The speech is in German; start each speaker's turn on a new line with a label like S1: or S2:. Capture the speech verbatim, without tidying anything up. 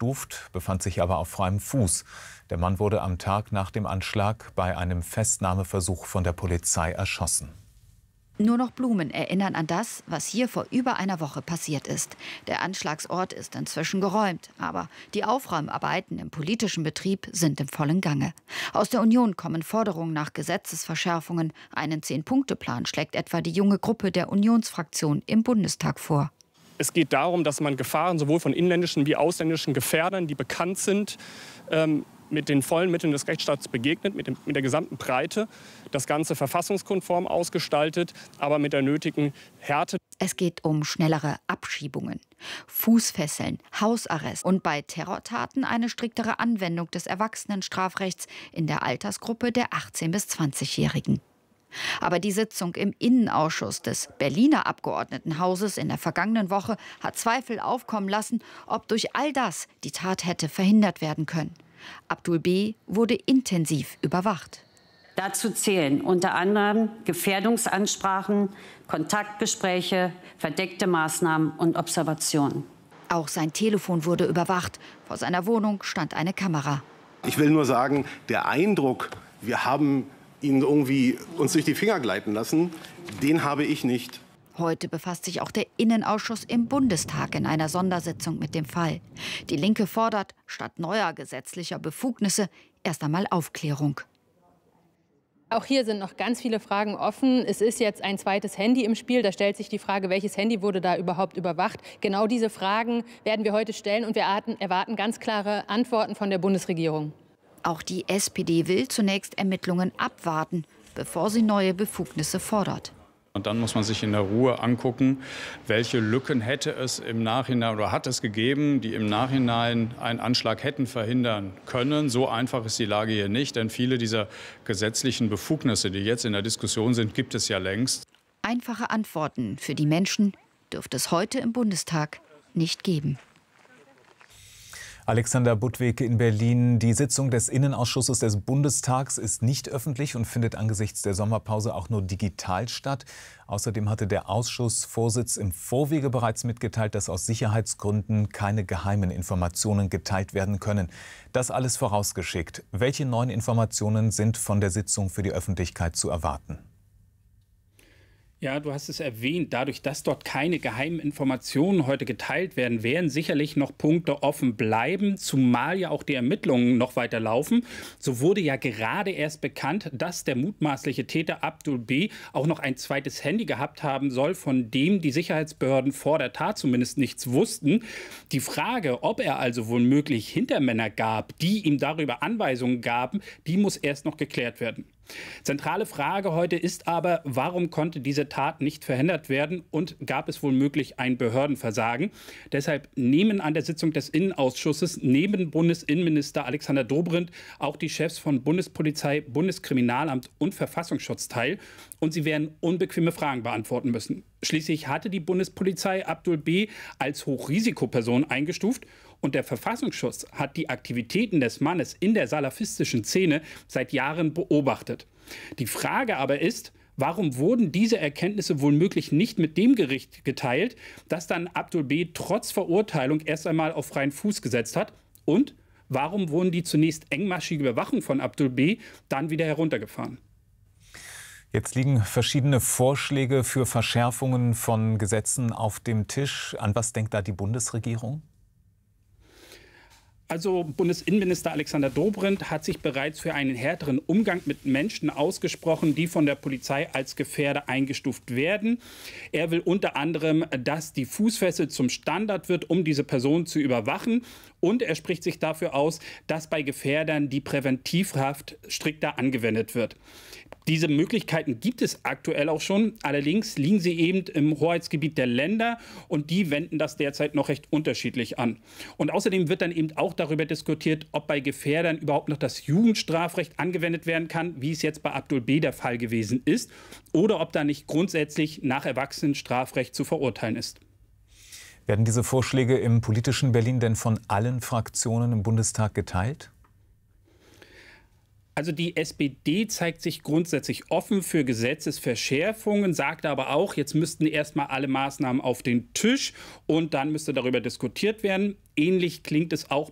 S1: eingestuft, befand sich aber auf freiem Fuß. Der Mann wurde am Tag nach dem Anschlag bei einem Festnahmeversuch von der Polizei erschossen.
S2: Nur noch Blumen erinnern an das, was hier vor über einer Woche passiert ist. Der Anschlagsort ist inzwischen geräumt, aber die Aufräumarbeiten im politischen Betrieb sind im vollen Gange. Aus der Union kommen Forderungen nach Gesetzesverschärfungen. Einen Zehn-Punkte-Plan schlägt etwa die junge Gruppe der Unionsfraktion im Bundestag vor.
S3: Es geht darum, dass man Gefahren sowohl von inländischen wie ausländischen Gefährdern, die bekannt sind, ähm, mit den vollen Mitteln des Rechtsstaats begegnet, mit, dem, mit der gesamten Breite, das Ganze verfassungskonform ausgestaltet, aber mit der nötigen Härte.
S2: Es geht um schnellere Abschiebungen, Fußfesseln, Hausarrest und bei Terrortaten eine striktere Anwendung des Erwachsenenstrafrechts in der Altersgruppe der achtzehn- bis zwanzigjährigen. Aber die Sitzung im Innenausschuss des Berliner Abgeordnetenhauses in der vergangenen Woche hat Zweifel aufkommen lassen, ob durch all das die Tat hätte verhindert werden können. Abdul B. wurde intensiv überwacht.
S4: Dazu zählen unter anderem Gefährdungsansprachen, Kontaktgespräche, verdeckte Maßnahmen und Observationen.
S2: Auch sein Telefon wurde überwacht. Vor seiner Wohnung stand eine Kamera.
S5: Ich will nur sagen, der Eindruck, wir haben ihn irgendwie uns durch die Finger gleiten lassen, den habe ich nicht.
S2: Heute befasst sich auch der Innenausschuss im Bundestag in einer Sondersitzung mit dem Fall. Die Linke fordert, statt neuer gesetzlicher Befugnisse, erst einmal Aufklärung.
S6: Auch hier sind noch ganz viele Fragen offen. Es ist jetzt ein zweites Handy im Spiel. Da stellt sich die Frage, welches Handy wurde da überhaupt überwacht? Genau diese Fragen werden wir heute stellen und wir erwarten ganz klare Antworten von der Bundesregierung.
S2: Auch die S P D will zunächst Ermittlungen abwarten, bevor sie neue Befugnisse fordert.
S7: Und dann muss man sich in der Ruhe angucken, welche Lücken hätte es im Nachhinein oder hat es gegeben, die im Nachhinein einen Anschlag hätten verhindern können. So einfach ist die Lage hier nicht, denn viele dieser gesetzlichen Befugnisse, die jetzt in der Diskussion sind, gibt es ja längst.
S2: Einfache Antworten für die Menschen dürfte es heute im Bundestag nicht geben.
S1: Alexander Budwig in Berlin. Die Sitzung des Innenausschusses des Bundestags ist nicht öffentlich und findet angesichts der Sommerpause auch nur digital statt. Außerdem hatte der Ausschussvorsitz im Vorwege bereits mitgeteilt, dass aus Sicherheitsgründen keine geheimen Informationen geteilt werden können. Das alles vorausgeschickt. Welche neuen Informationen sind von der Sitzung für die Öffentlichkeit zu erwarten?
S8: Ja, du hast es erwähnt, dadurch, dass dort keine geheimen Informationen heute geteilt werden, werden sicherlich noch Punkte offen bleiben, zumal ja auch die Ermittlungen noch weiter laufen. So wurde ja gerade erst bekannt, dass der mutmaßliche Täter Abdul B. auch noch ein zweites Handy gehabt haben soll, von dem die Sicherheitsbehörden vor der Tat zumindest nichts wussten. Die Frage, ob er also womöglich Hintermänner gab, die ihm darüber Anweisungen gaben, die muss erst noch geklärt werden. Zentrale Frage heute ist aber, warum konnte diese Tat nicht verhindert werden und gab es womöglich ein Behördenversagen? Deshalb nehmen an der Sitzung des Innenausschusses neben Bundesinnenminister Alexander Dobrindt auch die Chefs von Bundespolizei, Bundeskriminalamt und Verfassungsschutz teil. Und sie werden unbequeme Fragen beantworten müssen. Schließlich hatte die Bundespolizei Abdul B. als Hochrisikoperson eingestuft. Und der Verfassungsschutz hat die Aktivitäten des Mannes in der salafistischen Szene seit Jahren beobachtet. Die Frage aber ist, warum wurden diese Erkenntnisse womöglich nicht mit dem Gericht geteilt, das dann Abdul B. trotz Verurteilung erst einmal auf freien Fuß gesetzt hat? Und warum wurden die zunächst engmaschige Überwachung von Abdul B. dann wieder heruntergefahren?
S1: Jetzt liegen verschiedene Vorschläge für Verschärfungen von Gesetzen auf dem Tisch. An was denkt da die Bundesregierung?
S8: Also Bundesinnenminister Alexander Dobrindt hat sich bereits für einen härteren Umgang mit Menschen ausgesprochen, die von der Polizei als Gefährder eingestuft werden. Er will unter anderem, dass die Fußfessel zum Standard wird, um diese Person zu überwachen. Und er spricht sich dafür aus, dass bei Gefährdern die Präventivhaft strikter angewendet wird. Diese Möglichkeiten gibt es aktuell auch schon. Allerdings liegen sie eben im Hoheitsgebiet der Länder und die wenden das derzeit noch recht unterschiedlich an. Und außerdem wird dann eben auch darüber diskutiert, ob bei Gefährdern überhaupt noch das Jugendstrafrecht angewendet werden kann, wie es jetzt bei Abdul B. der Fall gewesen ist, oder ob da nicht grundsätzlich nach Erwachsenenstrafrecht zu verurteilen ist.
S1: Werden diese Vorschläge im politischen Berlin denn von allen Fraktionen im Bundestag geteilt?
S8: Also die S P D zeigt sich grundsätzlich offen für Gesetzesverschärfungen, sagt aber auch, jetzt müssten erstmal alle Maßnahmen auf den Tisch und dann müsste darüber diskutiert werden. Ähnlich klingt es auch